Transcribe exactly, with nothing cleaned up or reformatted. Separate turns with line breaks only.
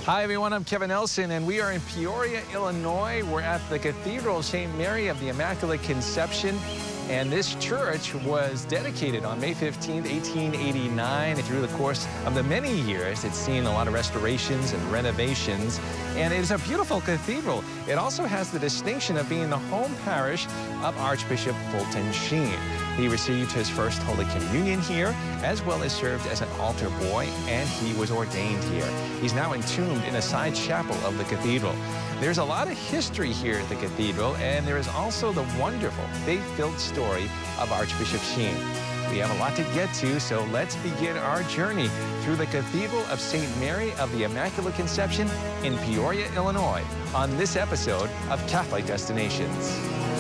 Hi, everyone. I'm Kevin Nelson, and we are in Peoria, Illinois. We're at the Cathedral of Saint Mary of the Immaculate Conception. And this church was dedicated on May fifteenth, eighteen eighty-nine. Through the course of the many years, it's seen a lot of restorations and renovations. And it is a beautiful cathedral. It also has the distinction of being the home parish of Archbishop Fulton Sheen. He received his first Holy Communion here, as well as served as an altar boy, and he was ordained here. He's now entombed in a side chapel of the cathedral. There's a lot of history here at the cathedral, and there is also the wonderful, faith-filled story of Archbishop Sheen. We have a lot to get to, so let's begin our journey through the Cathedral of Saint Mary of the Immaculate Conception in Peoria, Illinois, on this episode of Catholic Destinations.